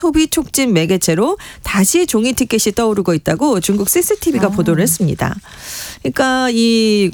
소비 촉진 매개체로 다시 종이 티켓이 떠오르고 있다고 중국 CCTV가 보도를 했습니다. 그러니까 이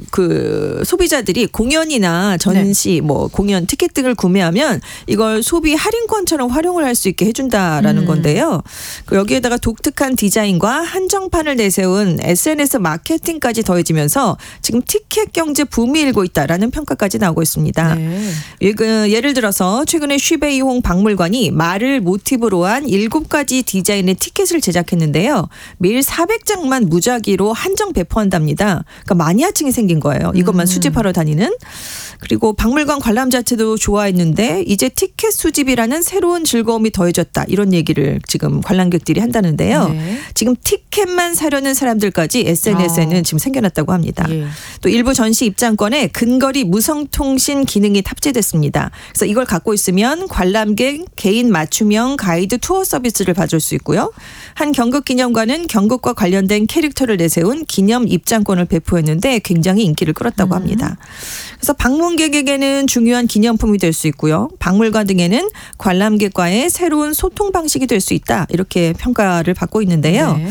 소비자들이 공연이나 전시, 공연 티켓 등을 구매하면 이걸 소비 할인권처럼 활용을 할 수 있게 해준다라는 건데요. 여기에다가 독특한 디자인과 한정판을 내세운 SNS 마케팅까지 더해지면서 지금 티켓 경제 붐이 일고 있다라는 평가까지 나오고 있습니다. 네. 예를 들어서 최근에 쉬베이홍 박물관이 말을 모티브로 한 7가지 디자인의 티켓을 제작했는데요. 매일 400장만 무작위로 한정 배포한답니다. 그러니까 마니아층이 생긴 거예요. 이것만 수집하러 다니는. 그리고 박물관 관람 자체도 좋아했는데 이제 티켓 수집이라는 새로운 즐거움이 더해졌다. 이런 얘기를 지금 관람객들이 한다는데요. 네. 지금 티켓만 사려는 사람들까지 SNS에는 지금 생겨났다고 합니다. 예. 또 일부 전시 입장권에 근거리 무성통신 기능이 탑재됐습니다. 그래서 이걸 갖고 있으면 관람객 개인 맞춤형 가이드 투어 서비스를 받을 수 있고요. 한 경극기념관은 경극과 관련된 캐릭터를 내세운 기념 입장권을 배포했는데 굉장히 인기를 끌었다고 합니다. 그래서 방문객에게는 중요한 기념품이 될 수 있고요. 박물관 등에는 관람객과의 새로운 소통 방식이 될 수 있다. 이렇게 평가를 받고 있는데요. 네.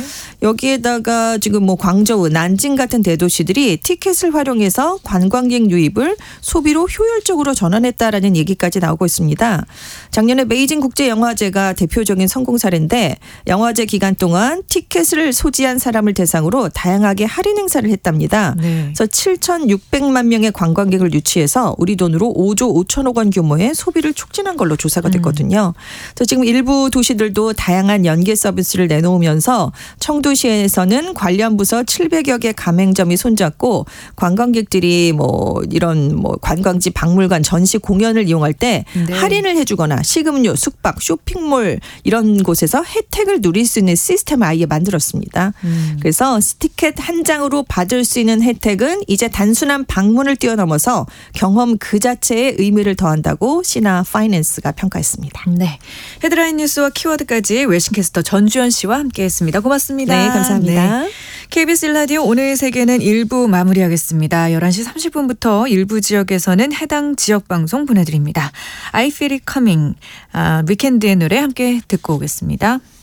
여기에다가 지금 광저우, 난징 같은 대도시들이 티켓을 활용해서 관광객 유입을 소비로 효율적으로 전환했다라는 얘기까지 나오고 있습니다. 작년에 베이징 국제영화제가 대표적인 성공 사례인데 영화제 기간 동안 티켓을 소지한 사람을 대상으로 다양하게 할인 행사를 했답니다. 네. 그래서 7,600만 명의 관광객을 유치해서 우리 돈으로 5조 5천억 원 규모의 소비를 촉진한 걸로 조사가 됐거든요. 그래서 지금 일부 도시들도 다양한 연계 서비스를 내놓으면서 청도시에서는 관련 부서 700여 개 가맹점이 손잡고 관광객들이 이런 관광지, 박물관, 전시, 공연을 이용할 때 네. 할인을 해주거나 식음료, 숙박, 쇼핑몰 이런 곳에서 혜택을 누릴 수 있는 시스템을 아예 만들었습니다. 그래서 티켓 한 장으로 받을 수 있는 혜택은 이제 단순한 방문을 뛰어넘어서 경험 그 자체의 의미를 더한다고 시나 파이낸스가 평가했습니다. 네. 헤드라인 뉴스와 키워드까지 웰싱캐스터 전주현 씨와 함께했습니다. 고맙습니다. 네, 감사합니다. 네. KBS 1라디오 오늘 세계는 1부 마무리하겠습니다. 11시 30분부터 일부 지역에서는 해당 지역 방송 보내드립니다. I Feel It Coming, 위켄드의 노래 함께 듣고 오겠습니다.